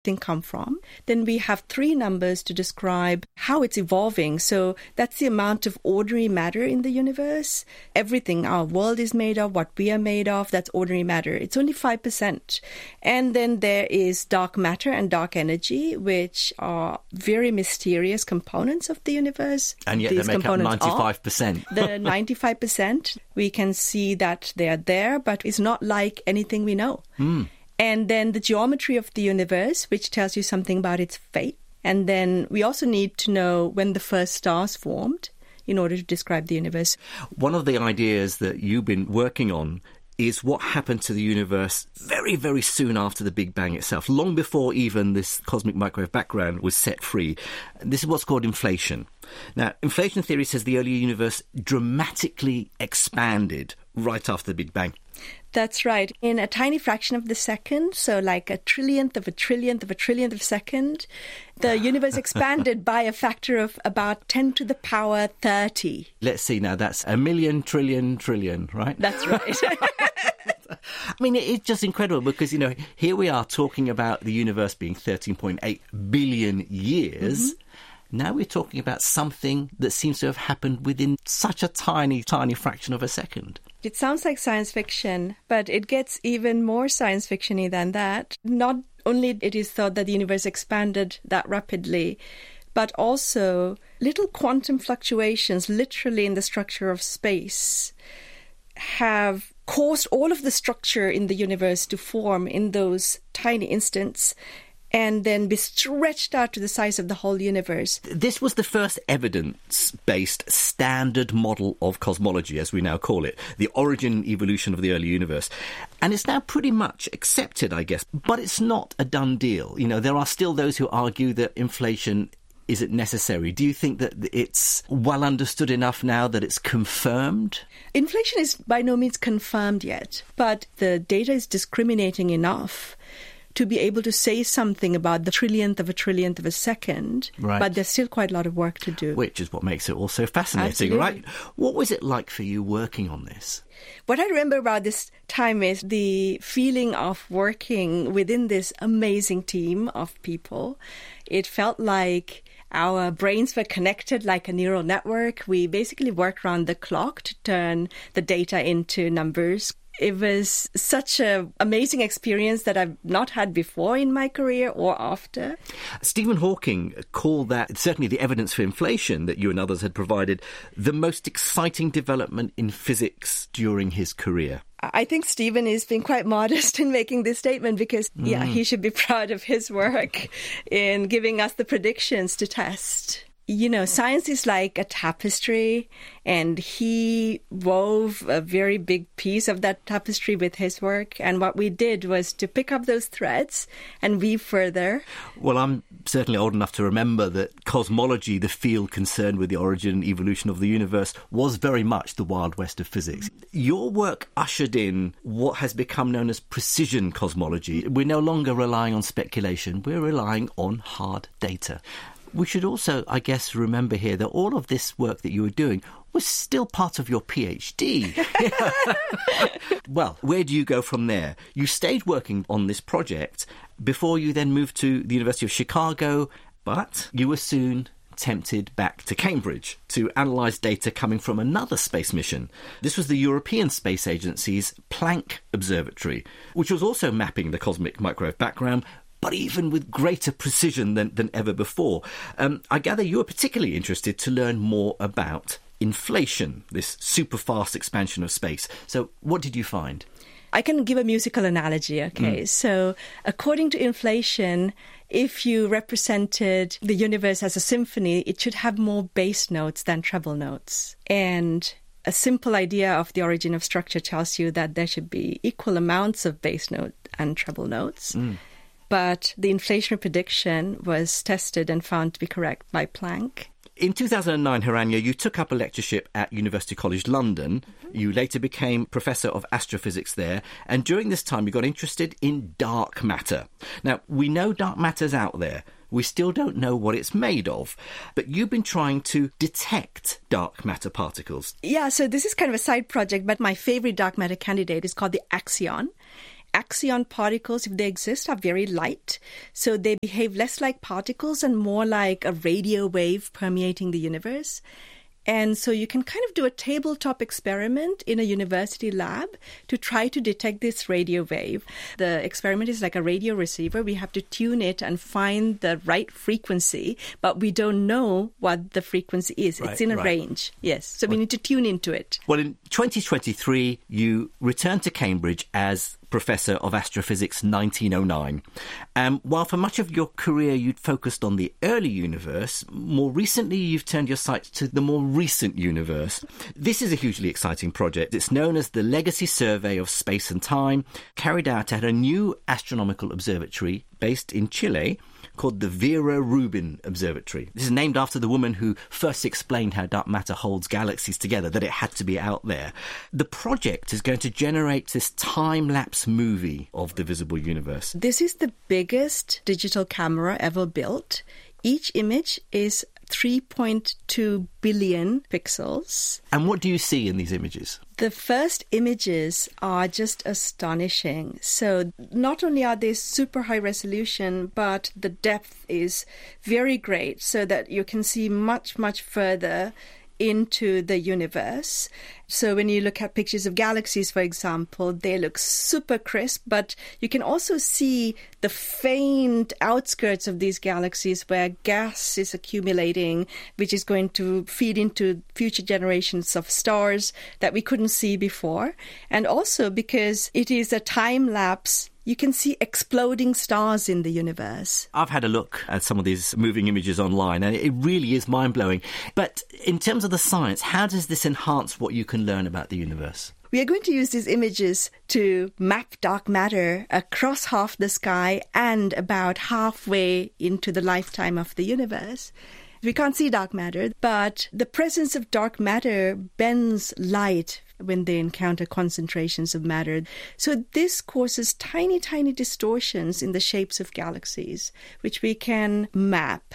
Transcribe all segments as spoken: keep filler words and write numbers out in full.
thing come from. Then we have three numbers to describe how it's evolving. So that's the amount of ordinary matter in the universe. Everything our world is made of, what we are made of, that's ordinary matter. It's only five percent. And then there is dark matter and dark energy, which are very mysterious components of the universe. And yet These they make up ninety-five percent. The ninety-five percent, we can see that they are there, but it's not like anything we know. Mm. And then the geometry of the universe, which tells you something about its fate. And then we also need to know when the first stars formed in order to describe the universe. One of the ideas that you've been working on is what happened to the universe very, very soon after the Big Bang itself, long before even this cosmic microwave background was set free. This is what's called inflation. Now, inflation theory says the early universe dramatically expanded right after the Big Bang. That's right. In a tiny fraction of the second, so like a trillionth of a trillionth of a trillionth of a second, the universe expanded by a factor of about ten to the power thirty. Let's see now, that's a million, trillion, trillion, right? That's right. I mean, it's just incredible because, you know, here we are talking about the universe being thirteen point eight billion years. Mm-hmm. Now we're talking about something that seems to have happened within such a tiny, tiny fraction of a second. It sounds like science fiction, but it gets even more science fiction-y than that. Not only it is thought that the universe expanded that rapidly, but also little quantum fluctuations, literally in the structure of space, have caused all of the structure in the universe to form in those tiny instants and then be stretched out to the size of the whole universe. This was the first evidence-based standard model of cosmology, as we now call it, the origin and evolution of the early universe. And it's now pretty much accepted, I guess, but it's not a done deal. You know, there are still those who argue that inflation isn't necessary. Do you think that it's well understood enough now that it's confirmed? Inflation is by no means confirmed yet, but the data is discriminating enough to be able to say something about the trillionth of a trillionth of a second, right. But there's still quite a lot of work to do. Which is what makes it all so fascinating, Absolutely. Right? What was it like for you working on this? What I remember about this time is the feeling of working within this amazing team of people. It felt like our brains were connected like a neural network. We basically worked around the clock to turn the data into numbers. It was such an amazing experience that I've not had before in my career or after. Stephen Hawking called that, certainly the evidence for inflation that you and others had provided, the most exciting development in physics during his career. I think Stephen is being quite modest in making this statement because, mm. yeah, he should be proud of his work in giving us the predictions to test. You know, science is like a tapestry, and he wove a very big piece of that tapestry with his work. And what we did was to pick up those threads and weave further. Well, I'm certainly old enough to remember that cosmology, the field concerned with the origin and evolution of the universe, was very much the Wild West of physics. Your work ushered in what has become known as precision cosmology. We're no longer relying on speculation. We're relying on hard data. We should also, I guess, remember here that all of this work that you were doing was still part of your PhD. Well, where do you go from there? You stayed working on this project before you then moved to the University of Chicago, but you were soon tempted back to Cambridge to analyse data coming from another space mission. This was the European Space Agency's Planck Observatory, which was also mapping the cosmic microwave background, but even with greater precision than, than ever before. Um, I gather you were particularly interested to learn more about inflation, this super fast expansion of space. So what did you find? I can give a musical analogy, okay? Mm. So according to inflation, if you represented the universe as a symphony, it should have more bass notes than treble notes. And a simple idea of the origin of structure tells you that there should be equal amounts of bass note and treble notes. Mm. But the inflationary prediction was tested and found to be correct by Planck. In two thousand nine, Hiranya, you took up a lectureship at University College London. Mm-hmm. You later became Professor of Astrophysics there. And during this time, you got interested in dark matter. Now, we know dark matter's out there. We still don't know what it's made of. But you've been trying to detect dark matter particles. Yeah, so this is kind of a side project, but my favourite dark matter candidate is called the Axion. axion particles, if they exist, are very light. So they behave less like particles and more like a radio wave permeating the universe. And so you can kind of do a tabletop experiment in a university lab to try to detect this radio wave. The experiment is like a radio receiver. We have to tune it and find the right frequency, but we don't know what the frequency is. Right, it's in a right. range. Yes. So well, we need to tune into it. Well, in twenty twenty-three, you returned to Cambridge as Professor of Astrophysics nineteen oh nine. Um, while for much of your career you'd focused on the early universe, more recently you've turned your sights to the more recent universe. This is a hugely exciting project. It's known as the Legacy Survey of Space and Time, carried out at a new astronomical observatory based in Chile called the Vera Rubin Observatory. This is named after the woman who first explained how dark matter holds galaxies together, that it had to be out there. The project is going to generate this time-lapse movie of the visible universe. This is the biggest digital camera ever built. Each image is three point two billion pixels. And what do you see in these images? The first images are just astonishing. So not only are they super high resolution, but the depth is very great so that you can see much, much further into the universe. So when you look at pictures of galaxies, for example, they look super crisp, but you can also see the faint outskirts of these galaxies where gas is accumulating, which is going to feed into future generations of stars that we couldn't see before. And also because it is a time lapse, you can see exploding stars in the universe. I've had a look at some of these moving images online, and it really is mind-blowing. But in terms of the science, how does this enhance what you can learn about the universe? We are going to use these images to map dark matter across half the sky and about halfway into the lifetime of the universe. We can't see dark matter, but the presence of dark matter bends light when they encounter concentrations of matter. So this causes tiny, tiny distortions in the shapes of galaxies, which we can map.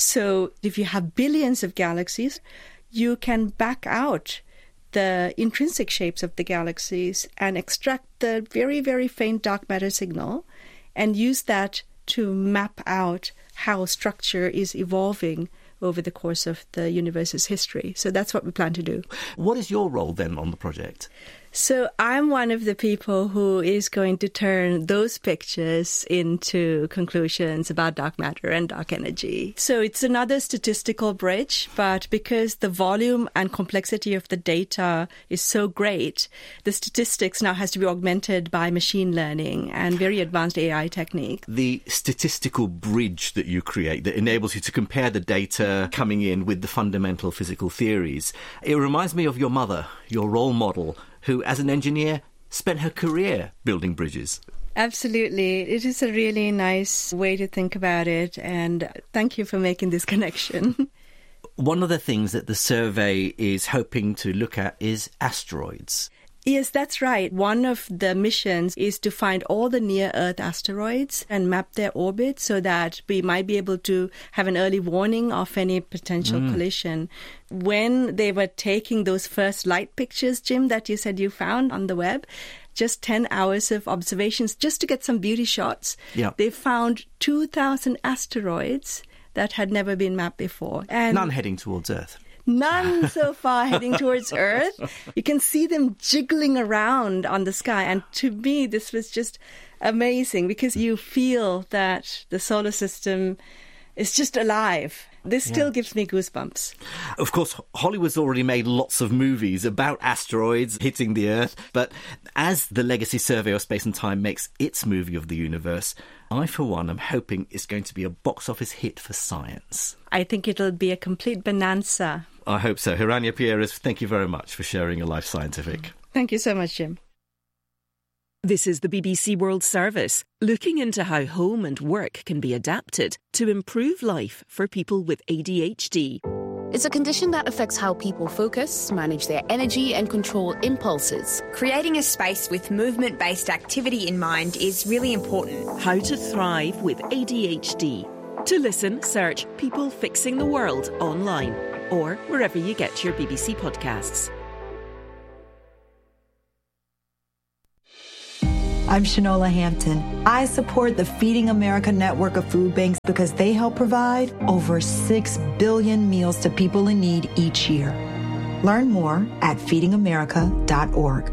So if you have billions of galaxies, you can back out the intrinsic shapes of the galaxies and extract the very, very faint dark matter signal and use that to map out how structure is evolving over the course of the universe's history. So that's what we plan to do. What is your role then on the project? So I'm one of the people who is going to turn those pictures into conclusions about dark matter and dark energy. So it's another statistical bridge, but because the volume and complexity of the data is so great, the statistics now has to be augmented by machine learning and very advanced A I technique. The statistical bridge that you create that enables you to compare the data coming in with the fundamental physical theories. It reminds me of your mother, your role model, who, as an engineer, spent her career building bridges. Absolutely. It is a really nice way to think about it, and thank you for making this connection. One of the things that the survey is hoping to look at is asteroids. Yes, that's right. One of the missions is to find all the near-Earth asteroids and map their orbit so that we might be able to have an early warning of any potential mm. collision. When they were taking those first light pictures, Jim, that you said you found on the web, just ten hours of observations just to get some beauty shots, yeah. they found two thousand asteroids that had never been mapped before. And none heading towards Earth. None so far heading towards Earth. You can see them jiggling around on the sky. And to me, this was just amazing because you feel that the solar system is just alive. This still yeah. gives me goosebumps. Of course, Hollywood's already made lots of movies about asteroids hitting the Earth. But as the Legacy Survey of Space and Time makes its movie of the universe, I, for one, am hoping it's going to be a box office hit for science. I think it'll be a complete bonanza. I hope so. Hiranya Pieris, thank you very much for sharing your life scientific. Thank you so much, Jim. This is the B B C World Service, looking into how home and work can be adapted to improve life for people with A D H D. It's a condition that affects how people focus, manage their energy and control impulses. Creating a space with movement-based activity in mind is really important. How to thrive with A D H D. To listen, search People Fixing the World online or wherever you get your B B C podcasts. I'm Shanola Hampton. I support the Feeding America network of food banks because they help provide over six billion meals to people in need each year. Learn more at feeding america dot org.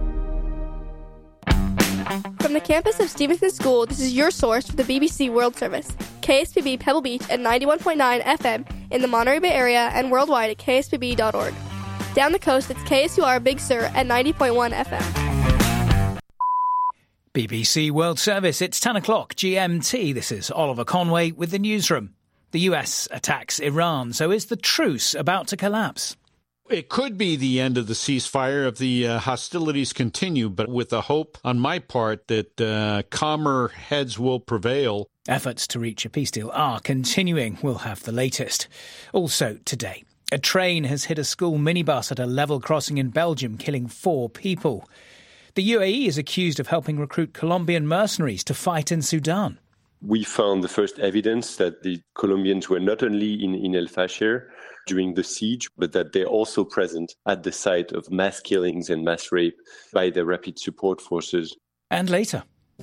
From the campus of Stevenson School, this is your source for the B B C World Service. K S P B Pebble Beach at ninety-one point nine F M in the Monterey Bay area and worldwide at k s p b dot org. Down the coast, it's K S U R Big Sur at ninety point one F M. B B C World Service, it's ten o'clock G M T. This is Oliver Conway with the newsroom. The U S attacks Iran, so is the truce about to collapse? It could be the end of the ceasefire if the uh, hostilities continue, but with the hope on my part that uh, calmer heads will prevail. Efforts to reach a peace deal are continuing. We'll have the latest. Also today, a train has hit a school minibus at a level crossing in Belgium, killing four people. The U A E is accused of helping recruit Colombian mercenaries to fight in Sudan. We found the first evidence that the Colombians were not only in, in El Fasher during the siege, but that they're also present at the site of mass killings and mass rape by the Rapid Support Forces. And later.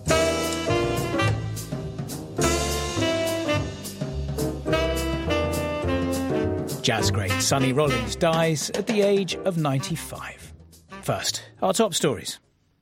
Jazz great Sonny Rollins dies at the age of ninety-five. First, our top stories.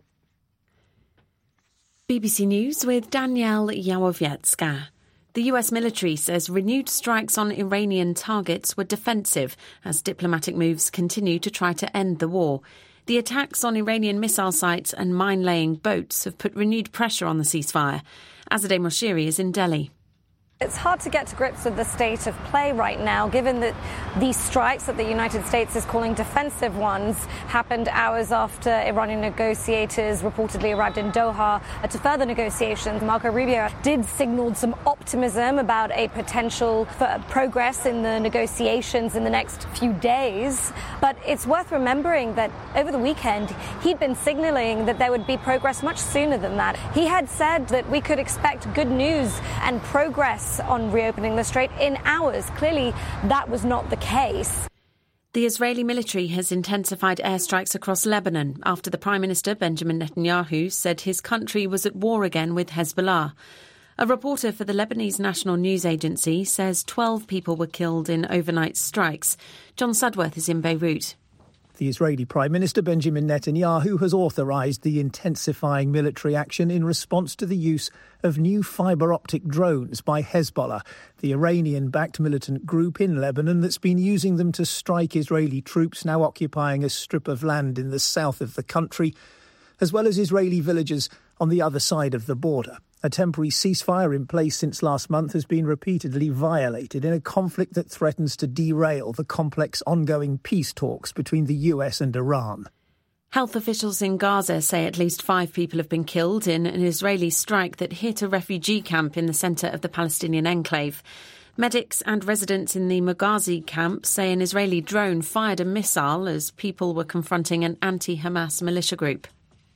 B B C News with Danielle Yawowiecka. The U S military says renewed strikes on Iranian targets were defensive as diplomatic moves continue to try to end the war. The attacks on Iranian missile sites and mine-laying boats have put renewed pressure on the ceasefire. Azadeh Moshiri is in Delhi. It's hard to get to grips with the state of play right now, given that these strikes that the United States is calling defensive ones happened hours after Iranian negotiators reportedly arrived in Doha to further negotiations. Marco Rubio did signal some optimism about a potential for progress in the negotiations in the next few days. But it's worth remembering that over the weekend, he'd been signaling that there would be progress much sooner than that. He had said that we could expect good news and progress on reopening the strait in hours. Clearly, that was not the case. The Israeli military has intensified airstrikes across Lebanon after the Prime Minister, Benjamin Netanyahu, said his country was at war again with Hezbollah. A reporter for the Lebanese National News Agency says twelve people were killed in overnight strikes. John Sudworth is in Beirut. The Israeli Prime Minister Benjamin Netanyahu has authorised the intensifying military action in response to the use of new fibre-optic drones by Hezbollah, the Iranian-backed militant group in Lebanon that's been using them to strike Israeli troops now occupying a strip of land in the south of the country, as well as Israeli villagers on the other side of the border. A temporary ceasefire in place since last month has been repeatedly violated in a conflict that threatens to derail the complex ongoing peace talks between the U S and Iran. Health officials in Gaza say at least five people have been killed in an Israeli strike that hit a refugee camp in the centre of the Palestinian enclave. Medics and residents in the Maghazi camp say an Israeli drone fired a missile as people were confronting an anti-Hamas militia group.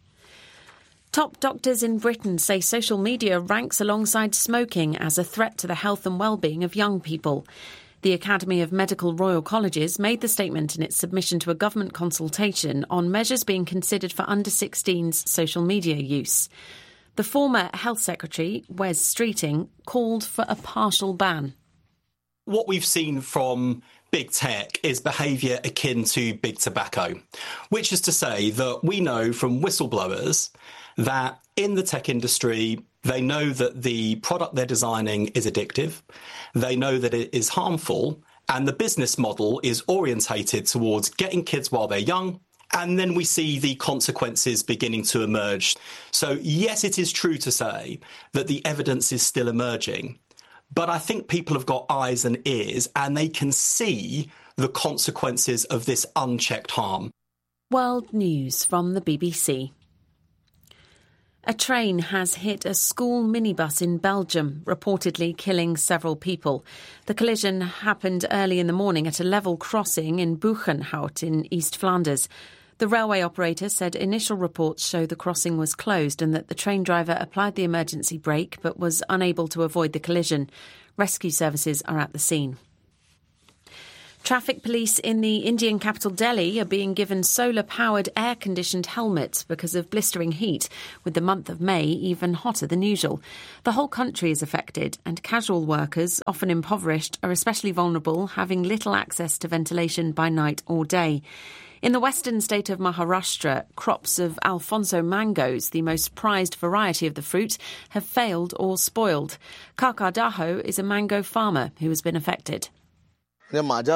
Top doctors in Britain say social media ranks alongside smoking as a threat to the health and well-being of young people. The Academy of Medical Royal Colleges made the statement in its submission to a government consultation on measures being considered for under sixteens social media use. The former Health Secretary, Wes Streeting, called for a partial ban. What we've seen from big tech is behaviour akin to big tobacco, which is to say that we know from whistleblowers that in the tech industry, they know that the product they're designing is addictive, they know that it is harmful, and the business model is orientated towards getting kids while they're young, and then we see the consequences beginning to emerge. So yes, it is true to say that the evidence is still emerging, but I think people have got eyes and ears, and they can see the consequences of this unchecked harm. World News from the B B C. A train has hit a school minibus in Belgium, reportedly killing several people. The collision happened early in the morning at a level crossing in Buchenhout in East Flanders. The railway operator said initial reports show the crossing was closed and that the train driver applied the emergency brake but was unable to avoid the collision. Rescue services are at the scene. Traffic police in the Indian capital Delhi are being given solar-powered air-conditioned helmets because of blistering heat, with the month of May even hotter than usual. The whole country is affected, and casual workers, often impoverished, are especially vulnerable, having little access to ventilation by night or day. In the western state of Maharashtra, crops of Alfonso mangoes, the most prized variety of the fruit, have failed or spoiled. Kaka Daho is a mango farmer who has been affected. Not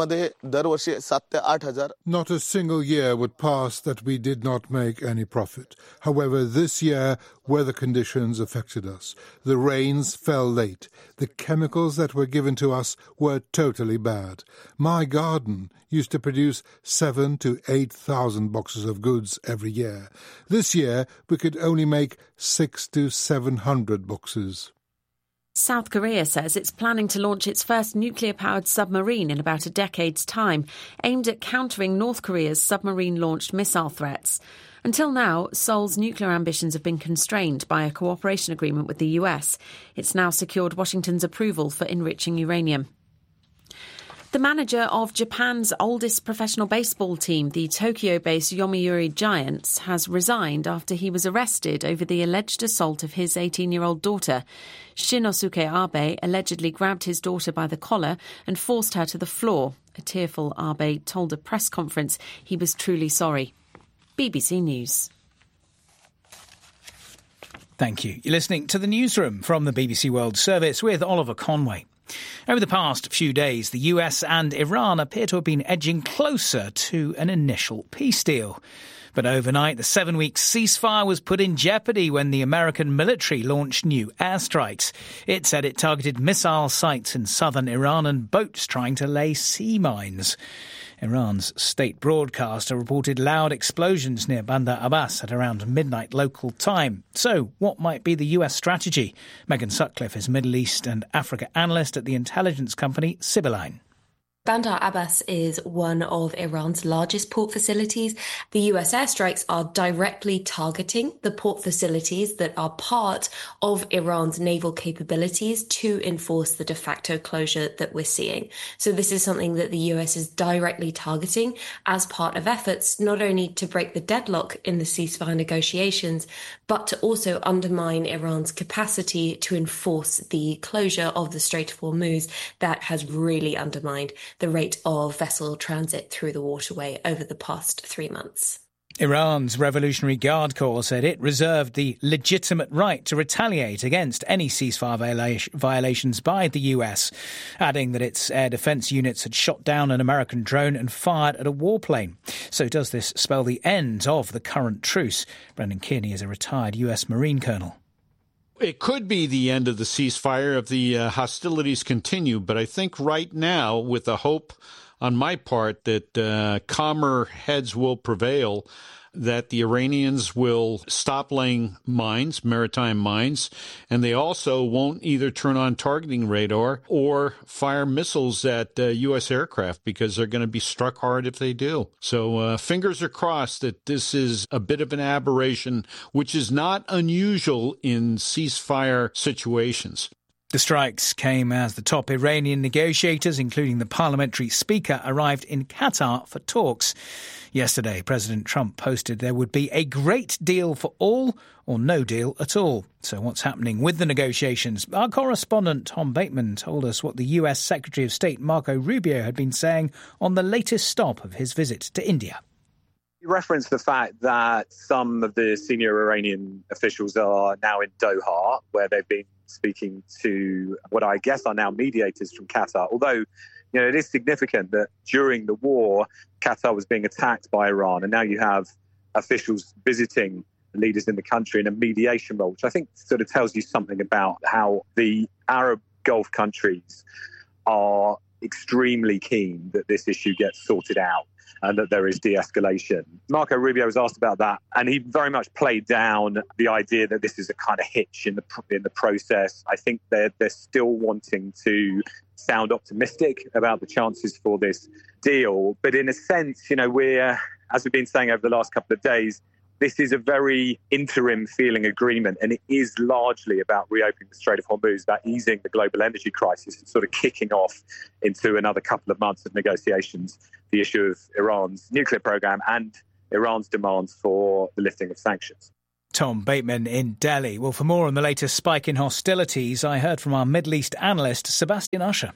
a single year would pass that we did not make any profit. However, this year, weather conditions affected us. The rains fell late. The chemicals that were given to us were totally bad. My garden used to produce seven to eight thousand boxes of goods every year. This year, we could only make six to seven hundred boxes. South Korea says it's planning to launch its first nuclear-powered submarine in about a decade's time, aimed at countering North Korea's submarine-launched missile threats. Until now, Seoul's nuclear ambitions have been constrained by a cooperation agreement with the U S. It's now secured Washington's approval for enriching uranium. The manager of Japan's oldest professional baseball team, the Tokyo-based Yomiuri Giants, has resigned after he was arrested over the alleged assault of his eighteen-year-old daughter. Shinosuke Abe allegedly grabbed his daughter by the collar and forced her to the floor. A tearful Abe told a press conference he was truly sorry. B B C News. Thank you. You're listening to the Newsroom from the B B C World Service with Oliver Conway. Over the past few days, the U S and Iran appear to have been edging closer to an initial peace deal. But overnight, the seven-week ceasefire was put in jeopardy when the American military launched new airstrikes. It said it targeted missile sites in southern Iran and boats trying to lay sea mines. Iran's state broadcaster reported loud explosions near Bandar Abbas at around midnight local time. So, what might be the U S strategy? Megan Sutcliffe is Middle East and Africa analyst at the intelligence company Sibylline. Bandar Abbas is one of Iran's largest port facilities. The U S airstrikes are directly targeting the port facilities that are part of Iran's naval capabilities to enforce the de facto closure that we're seeing. So this is something that the U S is directly targeting as part of efforts not only to break the deadlock in the ceasefire negotiations, but to also undermine Iran's capacity to enforce the closure of the Strait of Hormuz that has really undermined the rate of vessel transit through the waterway over the past three months. Iran's Revolutionary Guard Corps said it reserved the legitimate right to retaliate against any ceasefire violations by the U S, adding that its air defence units had shot down an American drone and fired at a warplane. So does this spell the end of the current truce? Brendan Kearney is a retired U S Marine colonel. It could be the end of the ceasefire if the uh, hostilities continue, but I think right now, with the hope on my part that uh, calmer heads will prevail, that the Iranians will stop laying mines, maritime mines, and they also won't either turn on targeting radar or fire missiles at uh, U S aircraft because they're going to be struck hard if they do. So uh, fingers are crossed that this is a bit of an aberration, which is not unusual in ceasefire situations. The strikes came as the top Iranian negotiators, including the parliamentary speaker, arrived in Qatar for talks. Yesterday, President Trump posted there would be a great deal for all or no deal at all. So what's happening with the negotiations? Our correspondent Tom Bateman told us what the U S Secretary of State Marco Rubio had been saying on the latest stop of his visit to India. You referenced the fact that some of the senior Iranian officials are now in Doha, where they've been speaking to what I guess are now mediators from Qatar. Although, you know, it is significant that during the war, Qatar was being attacked by Iran, and now you have officials visiting leaders in the country in a mediation role, which I think sort of tells you something about how the Arab Gulf countries are extremely keen that this issue gets sorted out and that there is de-escalation. Marco Rubio was asked about that, and he very much played down the idea that this is a kind of hitch in the in the process. I think they're, they're still wanting to sound optimistic about the chances for this deal. But in a sense, you know, we're, as we've been saying over the last couple of days, this is a very interim feeling agreement, and it is largely about reopening the Strait of Hormuz, about easing the global energy crisis. It's sort of kicking off into another couple of months of negotiations, the issue of Iran's nuclear program and Iran's demands for the lifting of sanctions. Tom Bateman in Delhi. Well, for more on the latest spike in hostilities, I heard from our Middle East analyst, Sebastian Usher.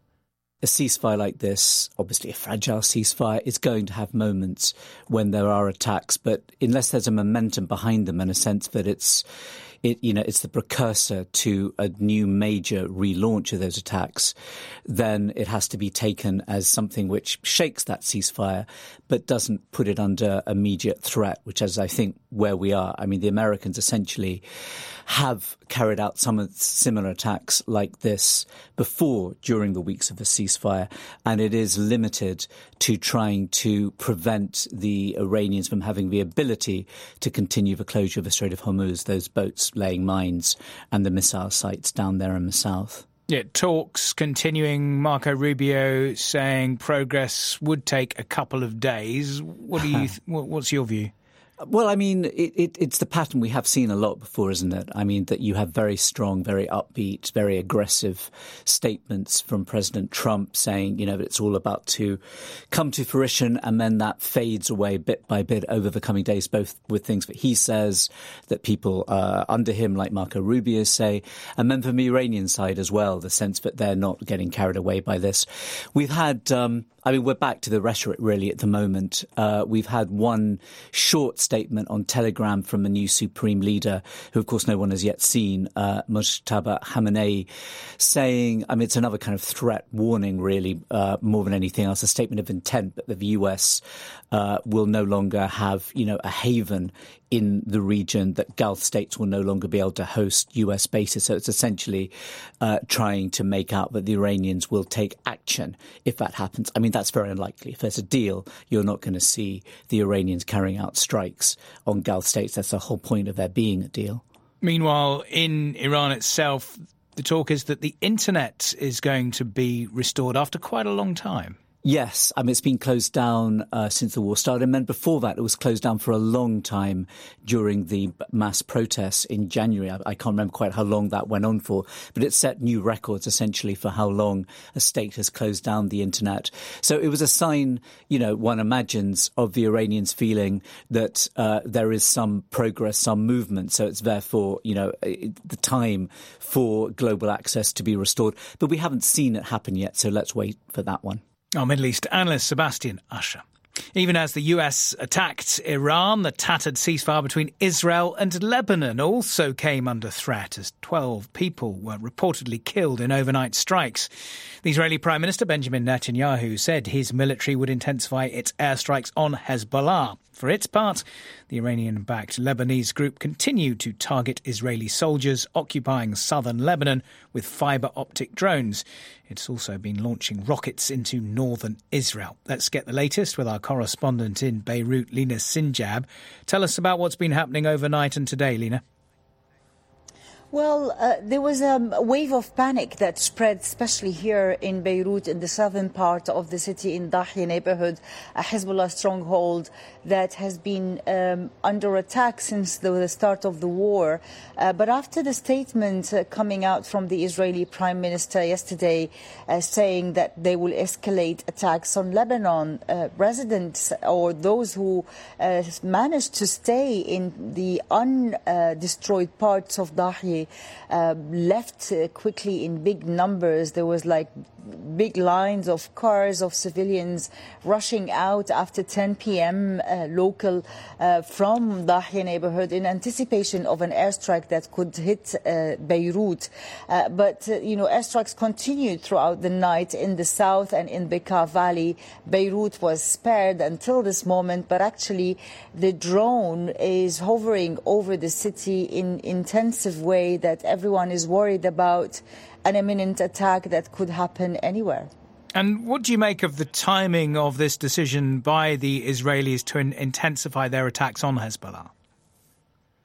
A ceasefire like this, obviously a fragile ceasefire, is going to have moments when there are attacks, but unless there's a momentum behind them and a sense that it's, it, you know, it's the precursor to a new major relaunch of those attacks, then it has to be taken as something which shakes that ceasefire, but doesn't put it under immediate threat, which is, I think, where we are. I mean, the Americans essentially have carried out some similar attacks like this before during the weeks of a ceasefire, and it is limited to trying to prevent the Iranians from having the ability to continue the closure of the Strait of Hormuz, those boats laying mines and the missile sites down there in the south. Yeah, talks continuing. Marco Rubio saying progress would take a couple of days. What do you? Th- what's your view? Well, I mean, it, it, it's the pattern we have seen a lot before, isn't it? I mean, that you have very strong, very upbeat, very aggressive statements from President Trump saying, you know, it's all about to come to fruition, and then that fades away bit by bit over the coming days, both with things that he says, that people uh, under him, like Marco Rubio, say, and then from the Iranian side as well, the sense that they're not getting carried away by this. We've had... Um, I mean, we're back to the rhetoric, really, at the moment. Uh, we've had one short statement on Telegram from a new supreme leader, who, of course, no one has yet seen, uh, Mojtaba Khamenei, saying, I mean, it's another kind of threat warning, really, uh, more than anything else, a statement of intent that the U S uh, will no longer have, you know, a haven in the region, that Gulf states will no longer be able to host U S bases. So it's essentially uh, trying to make out that the Iranians will take action if that happens. I mean, that's very unlikely. If there's a deal, you're not going to see the Iranians carrying out strikes on Gulf states. That's the whole point of there being a deal. Meanwhile, in Iran itself, the talk is that the internet is going to be restored after quite a long time. Yes, I mean, it's been closed down uh, since the war started. And then before that, it was closed down for a long time during the mass protests in January. I, I can't remember quite how long that went on for, but it set new records, essentially, for how long a state has closed down the internet. So it was a sign, you know, one imagines, of the Iranians feeling that uh, there is some progress, some movement. So it's therefore, you know, the time for global access to be restored. But we haven't seen it happen yet, so let's wait for that one. Our Middle East analyst, Sebastian Usher. Even as the U S attacked Iran, the tattered ceasefire between Israel and Lebanon also came under threat as twelve people were reportedly killed in overnight strikes. The Israeli Prime Minister Benjamin Netanyahu said his military would intensify its airstrikes on Hezbollah. For its part, the Iranian-backed Lebanese group continued to target Israeli soldiers occupying southern Lebanon with fibre-optic drones. It's also been launching rockets into northern Israel. Let's get the latest with our correspondent in Beirut, Lina Sinjab. Tell us about what's been happening overnight and today, Lina. Well, uh, there was um, a wave of panic that spread, especially here in Beirut, in the southern part of the city, in Dahiya neighborhood, a Hezbollah stronghold that has been um, under attack since the, the start of the war. Uh, but after the statement uh, coming out from the Israeli Prime Minister yesterday, uh, saying that they will escalate attacks on Lebanon, uh, residents or those who uh, managed to stay in the undestroyed parts of Dahiya Uh, left uh, quickly in big numbers. There was like big lines of cars, of civilians rushing out after ten p.m. Uh, local uh, from Dahiya neighborhood in anticipation of an airstrike that could hit uh, Beirut. Uh, but, uh, you know, airstrikes continued throughout the night in the south and in Bekaa Valley. Beirut was spared until this moment, but actually the drone is hovering over the city in intensive way that everyone is worried about an imminent attack that could happen anywhere. And what do you make of the timing of this decision by the Israelis to in- intensify their attacks on Hezbollah?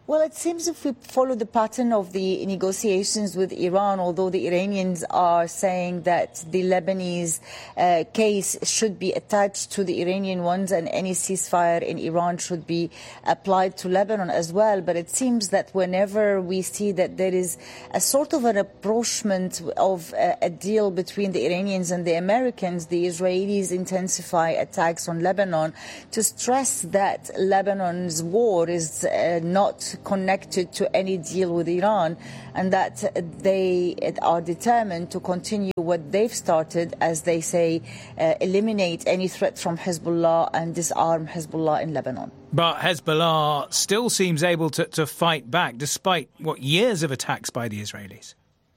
Well, it seems if we follow the pattern of the negotiations with Iran, although the Iranians are saying that the Lebanese uh, case should be attached to the Iranian ones and any ceasefire in Iran should be applied to Lebanon as well. But it seems that whenever we see that there is a sort of an approachment of a, a deal between the Iranians and the Americans, the Israelis intensify attacks on Lebanon to stress that Lebanon's war is uh, not connected to any deal with Iran, and that they are determined to continue what they've started, as they say, uh, eliminate any threat from Hezbollah and disarm Hezbollah in Lebanon. But Hezbollah still seems able to, to fight back, despite, what, years of attacks by the Israelis?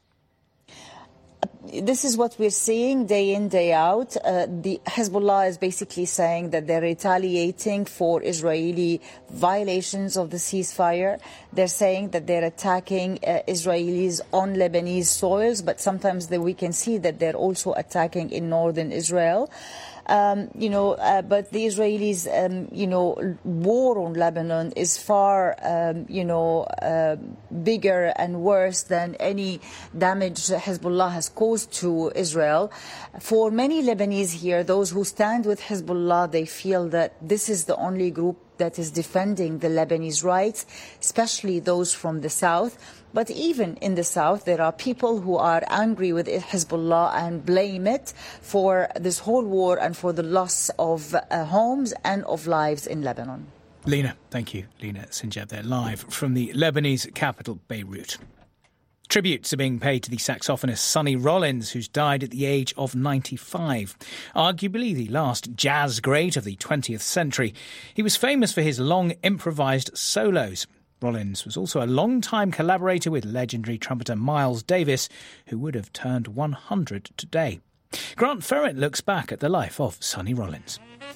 This is what we're seeing day in, day out. Uh, the Hezbollah is basically saying that they're retaliating for Israeli violations of the ceasefire. They're saying that they're attacking uh, Israelis on Lebanese soils, but sometimes they, we can see that they're also attacking in northern Israel. Um, you know, uh, but the Israelis, um, you know, war on Lebanon is far, um, you know, uh, bigger and worse than any damage Hezbollah has caused to Israel. For many Lebanese here, those who stand with Hezbollah, they feel that this is the only group that is defending the Lebanese rights, especially those from the south. But even in the south, there are people who are angry with Hezbollah and blame it for this whole war and for the loss of uh, homes and of lives in Lebanon. Lena, thank you. Lena Sinjab there, live from the Lebanese capital, Beirut. Tributes are being paid to the saxophonist Sonny Rollins, who's died at the age of ninety-five. Arguably the last jazz great of the twentieth century, he was famous for his long improvised solos. Rollins was also a long-time collaborator with legendary trumpeter Miles Davis, who would have turned one hundred today. Grant Ferrett looks back at the life of Sonny Rollins.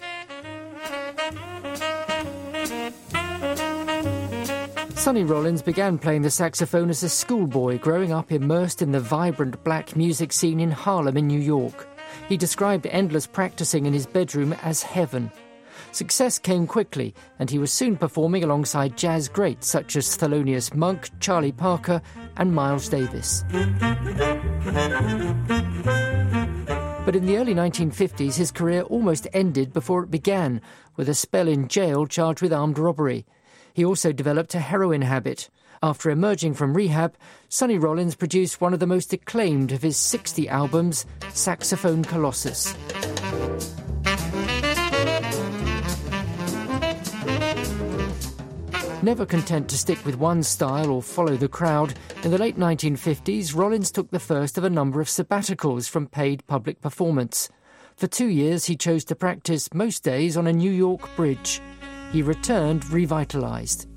Sonny Rollins began playing the saxophone as a schoolboy, growing up immersed in the vibrant black music scene in Harlem in New York. He described endless practicing in his bedroom as heaven. Success came quickly, and he was soon performing alongside jazz greats such as Thelonious Monk, Charlie Parker and Miles Davis. But in the early nineteen fifties, his career almost ended before it began, with a spell in jail charged with armed robbery. He also developed a heroin habit. After emerging from rehab, Sonny Rollins produced one of the most acclaimed of his sixty albums, Saxophone Colossus. Never content to stick with one style or follow the crowd, in the late nineteen fifties, Rollins took the first of a number of sabbaticals from paid public performance. For two years, he chose to practice most days on a New York bridge. He returned revitalised.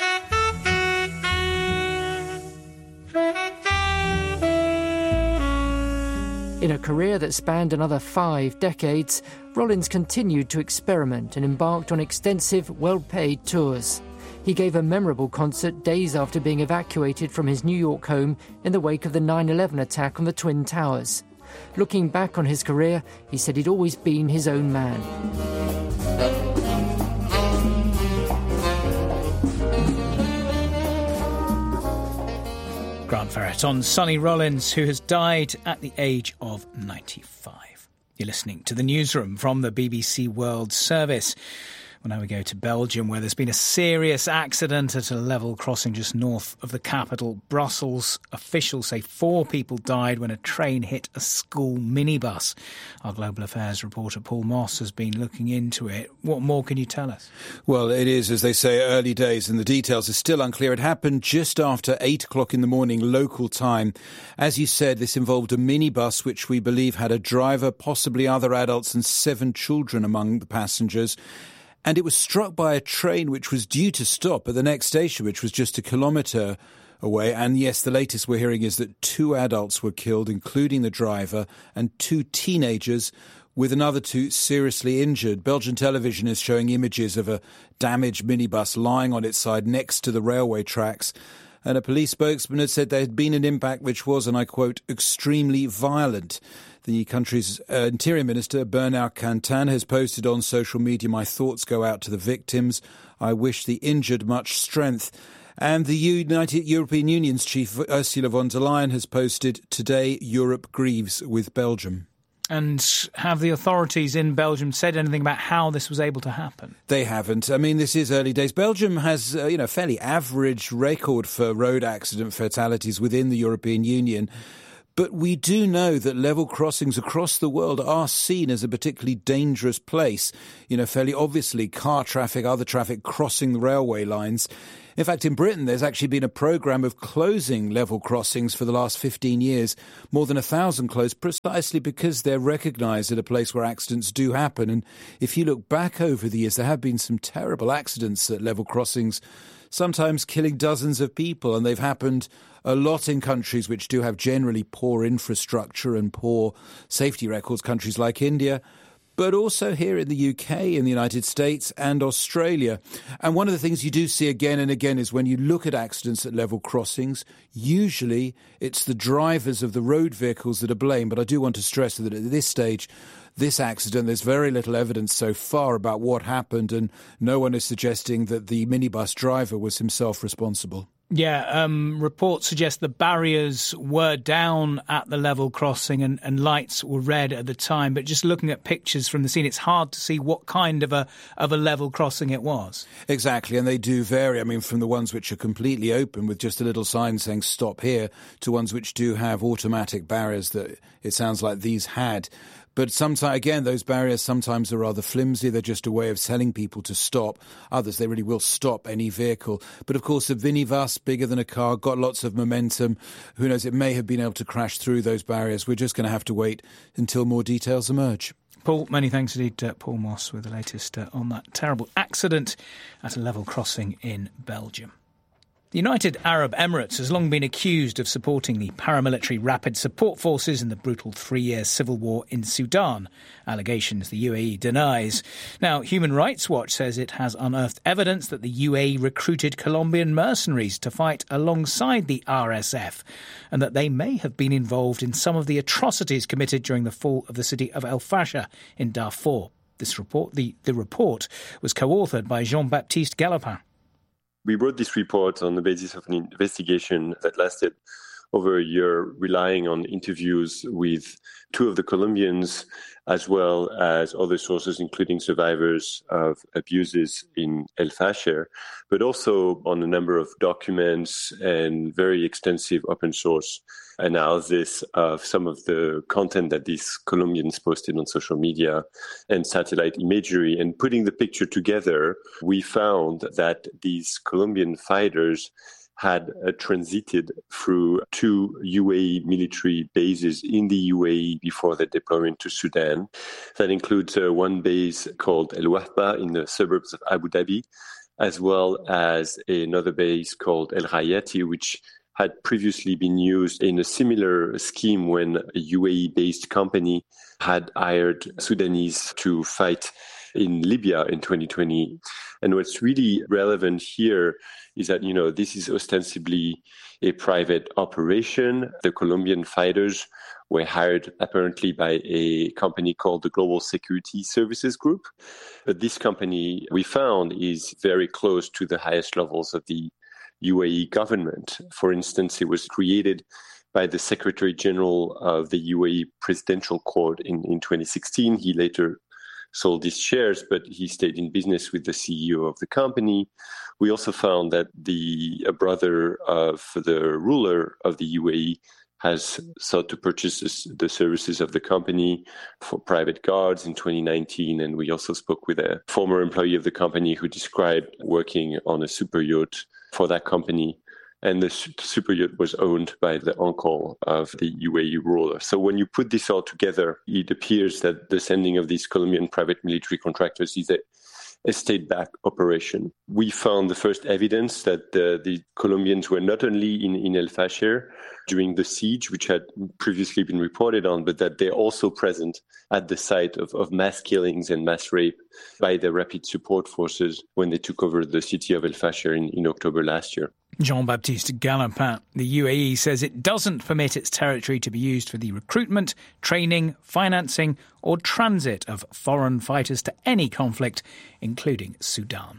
In a career that spanned another five decades, Rollins continued to experiment and embarked on extensive, well-paid tours. He gave a memorable concert days after being evacuated from his New York home in the wake of the nine eleven attack on the Twin Towers. Looking back on his career, he said he'd always been his own man. Grant Ferrett on Sonny Rollins, who has died at the age of ninety-five. You're listening to the Newsroom from the B B C World Service. Well, now we go to Belgium, where there's been a serious accident at a level crossing just north of the capital, Brussels. Officials say four people died when a train hit a school minibus. Our Global Affairs reporter Paul Moss has been looking into it. What more can you tell us? Well, it is, as they say, early days, and the details are still unclear. It happened just after eight o'clock in the morning, local time. As you said, this involved a minibus, which we believe had a driver, possibly other adults, and seven children among the passengers. And it was struck by a train which was due to stop at the next station, which was just a kilometre away. And yes, the latest we're hearing is that two adults were killed, including the driver, and two teenagers, with another two seriously injured. Belgian television is showing images of a damaged minibus lying on its side next to the railway tracks. And a police spokesman had said there had been an impact which was, and I quote, extremely violent. The country's uh, Interior Minister, Bernard Cantan, has posted on social media, "My thoughts go out to the victims. I wish the injured much strength." And the United European Union's chief, Ursula von der Leyen, has posted, "Today Europe grieves with Belgium." And have the authorities in Belgium said anything about how this was able to happen? They haven't. I mean, this is early days. Belgium has, uh, you know, a fairly average record for road accident fatalities within the European Union. But we do know that level crossings across the world are seen as a particularly dangerous place. You know, fairly obviously car traffic, other traffic crossing the railway lines. In fact, in Britain, there's actually been a programme of closing level crossings for the last fifteen years. More than a thousand closed precisely because they're recognised at a place where accidents do happen. And if you look back over the years, there have been some terrible accidents at level crossings, sometimes killing dozens of people. And they've happened a lot in countries which do have generally poor infrastructure and poor safety records, countries like India, but also here in the U K, in the United States and Australia. And one of the things you do see again and again is when you look at accidents at level crossings, usually it's the drivers of the road vehicles that are blamed. But I do want to stress that at this stage, this accident, there's very little evidence so far about what happened, and no one is suggesting that the minibus driver was himself responsible. Yeah, um, reports suggest the barriers were down at the level crossing and, and lights were red at the time. But just looking at pictures from the scene, it's hard to see what kind of a of a level crossing it was. Exactly, and they do vary. I mean, from the ones which are completely open with just a little sign saying stop here to ones which do have automatic barriers that it sounds like these had. But sometimes, again, those barriers sometimes are rather flimsy. They're just a way of telling people to stop. Others, they really will stop any vehicle. But of course, a minibus, bigger than a car, got lots of momentum. Who knows, it may have been able to crash through those barriers. We're just going to have to wait until more details emerge. Paul, many thanks indeed to Paul Moss with the latest uh, on that terrible accident at a level crossing in Belgium. The United Arab Emirates has long been accused of supporting the paramilitary Rapid Support Forces in the brutal three-year civil war in Sudan, allegations the U A E denies. Now, Human Rights Watch says it has unearthed evidence that the U A E recruited Colombian mercenaries to fight alongside the R S F and that they may have been involved in some of the atrocities committed during the fall of the city of El Fasher in Darfur. This report, the, the report was co-authored by Jean-Baptiste Galopin. We wrote this report on the basis of an investigation that lasted over a year, relying on interviews with two of the Colombians, as well as other sources, including survivors of abuses in El Fasher, but also on a number of documents and very extensive open source analysis of some of the content that these Colombians posted on social media and satellite imagery. And putting the picture together, we found that these Colombian fighters had uh, transited through two U A E military bases in the U A E before their deployment to Sudan. That includes uh, one base called El Wahba in the suburbs of Abu Dhabi, as well as another base called El Rayati, which had previously been used in a similar scheme when a U A E-based company had hired Sudanese to fight in Libya in twenty twenty. And what's really relevant here is that, you know, this is ostensibly a private operation. The Colombian fighters were hired apparently by a company called the Global Security Services Group. But this company, we found, is very close to the highest levels of the U A E government. For instance, it was created by the Secretary General of the U A E Presidential Court in, in twenty sixteen. He later sold his shares, but he stayed in business with the C E O of the company. We also found that the a brother of the ruler of the U A E has sought to purchase the services of the company for private guards in twenty nineteen. And we also spoke with a former employee of the company who described working on a super yacht for that company. And the super yacht was owned by the uncle of the U A E ruler. So when you put this all together, it appears that the sending of these Colombian private military contractors is a, a state-backed operation. We found the first evidence that the, the Colombians were not only in, in El Fasher during the siege, which had previously been reported on, but that they're also present at the site of, of mass killings and mass rape by the Rapid Support Forces when they took over the city of El Fasher in, in October last year. Jean-Baptiste Galopin. The U A E says it doesn't permit its territory to be used for the recruitment, training, financing or transit of foreign fighters to any conflict, including Sudan.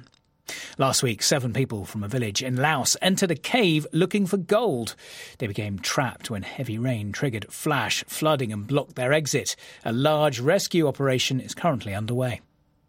Last week, seven people from a village in Laos entered a cave looking for gold. They became trapped when heavy rain triggered flash flooding and blocked their exit. A large rescue operation is currently underway.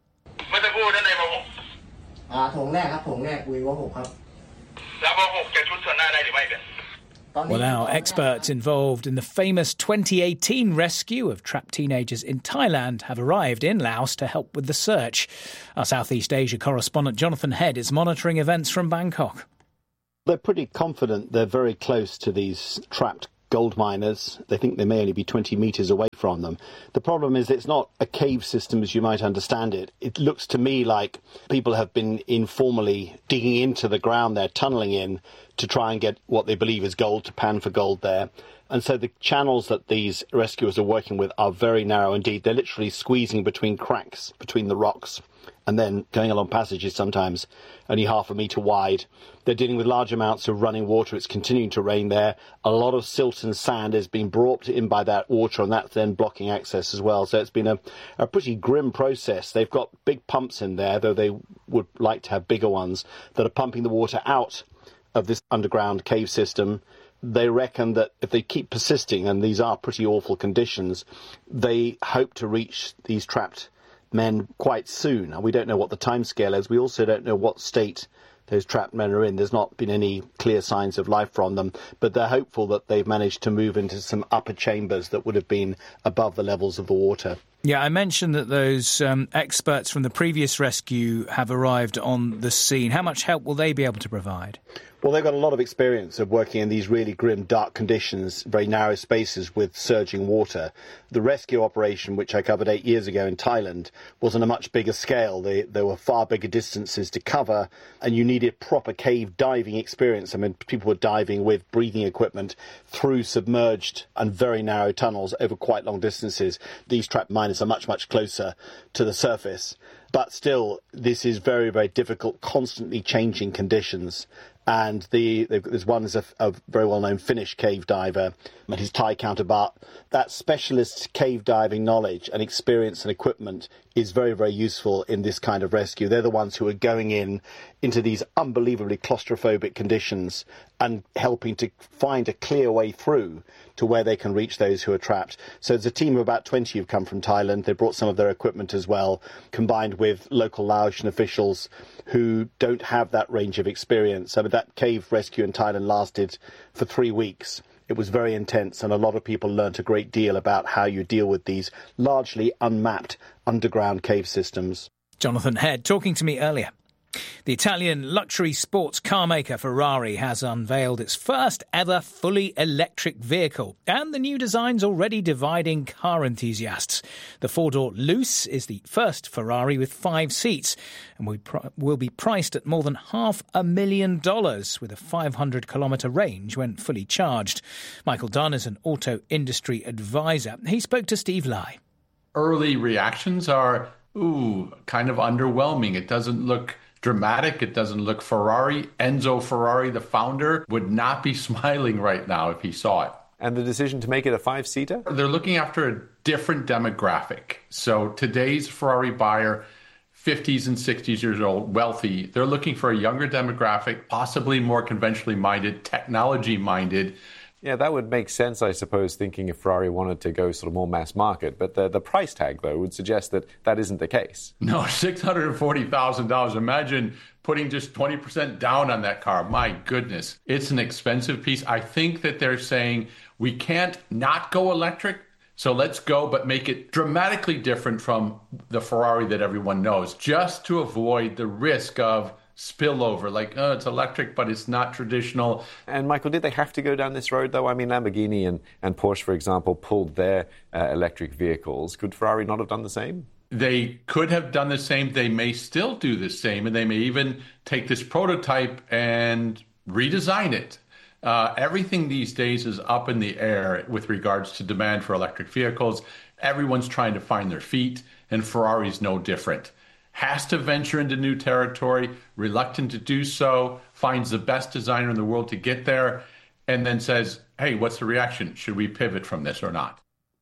Well, now, experts involved in the famous twenty eighteen rescue of trapped teenagers in Thailand have arrived in Laos to help with the search. Our Southeast Asia correspondent Jonathan Head is monitoring events from Bangkok. They're pretty confident they're very close to these trapped gold miners. They think they may only be twenty metres away from them. The problem is it's not a cave system as you might understand it. It looks to me like people have been informally digging into the ground they're tunnelling in to try and get what they believe is gold, to pan for gold there. And so the channels that these rescuers are working with are very narrow indeed. They're literally squeezing between cracks, between the rocks, and then going along passages sometimes only half a metre wide. They're dealing with large amounts of running water. It's continuing to rain there. A lot of silt and sand is being brought in by that water, and that's then blocking access as well. So it's been a, a pretty grim process. They've got big pumps in there, though they would like to have bigger ones, that are pumping the water out of this underground cave system. They reckon that if they keep persisting, and these are pretty awful conditions, they hope to reach these trapped men quite soon. And we don't know what the timescale is. We also don't know what state those trapped men are in. There's not been any clear signs of life from them, but they're hopeful that they've managed to move into some upper chambers that would have been above the levels of the water. Yeah, I mentioned that those um, experts from the previous rescue have arrived on the scene. How much help will they be able to provide? Well, they've got a lot of experience of working in these really grim, dark conditions, very narrow spaces with surging water. The rescue operation, which I covered eight years ago in Thailand, was on a much bigger scale. They, there were far bigger distances to cover, and you needed proper cave diving experience. I mean, people were diving with breathing equipment through submerged and very narrow tunnels over quite long distances. These trapped miners are much, much closer to the surface. But still, this is very, very difficult, constantly changing conditions. And the, there's one is a, a very well-known Finnish cave diver and his Thai counterpart. That specialist cave diving knowledge and experience and equipment is very, very useful in this kind of rescue. They're the ones who are going in into these unbelievably claustrophobic conditions and helping to find a clear way through to where they can reach those who are trapped. So there's a team of about twenty who've come from Thailand. They brought some of their equipment as well, combined with local Laotian officials who don't have that range of experience. I mean, that cave rescue in Thailand lasted for three weeks. It was very intense, and a lot of people learnt a great deal about how you deal with these largely unmapped underground cave systems. Jonathan Head talking to me earlier. The Italian luxury sports car maker Ferrari has unveiled its first ever fully electric vehicle, and the new design's already dividing car enthusiasts. The four-door Luce is the first Ferrari with five seats and will be priced at more than half a million dollars with a five hundred kilometre range when fully charged. Michael Dunn is an auto industry advisor. He spoke to Steve Lai. Early reactions are, ooh, kind of underwhelming. It doesn't look dramatic. It doesn't look Ferrari. Enzo Ferrari, the founder, would not be smiling right now if he saw it. And the decision to make it a five-seater? They're looking after a different demographic. So today's Ferrari buyer, fifties and sixties years old, wealthy, they're looking for a younger demographic, possibly more conventionally minded, technology minded. Yeah, that would make sense, I suppose, thinking if Ferrari wanted to go sort of more mass market. But the, the price tag, though, would suggest that that isn't the case. No, six hundred forty thousand dollars. Imagine putting just twenty percent down on that car. My goodness, it's an expensive piece. I think that they're saying we can't not go electric, so let's go, but make it dramatically different from the Ferrari that everyone knows, just to avoid the risk of spillover, like, oh, it's electric, but it's not traditional. And Michael, did they have to go down this road, though? I mean, Lamborghini and, and Porsche, for example, pulled their uh, electric vehicles. Could Ferrari not have done the same? They could have done the same. They may still do the same, and they may even take this prototype and redesign it. Uh, everything these days is up in the air with regards to demand for electric vehicles. Everyone's trying to find their feet, and Ferrari's no different. Has to venture into new territory, reluctant to do so, finds the best designer in the world to get there, and then says, hey, what's the reaction? Should we pivot from this or not?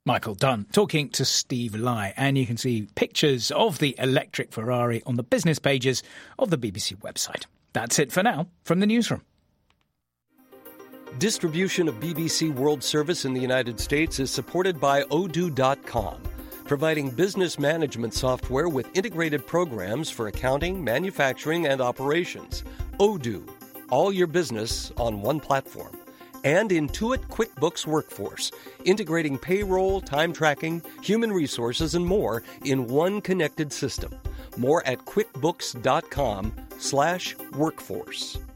Michael Dunn talking to Steve Lai. And you can see pictures of the electric Ferrari on the business pages of the B B C website. That's it for now from the newsroom. Distribution of B B C World Service in the United States is supported by Odoo dot com, providing business management software with integrated programs for accounting, manufacturing, and operations. Odoo, all your business on one platform. And Intuit QuickBooks Workforce, integrating payroll, time tracking, human resources, and more in one connected system. More at quickbooks dot com slash workforce.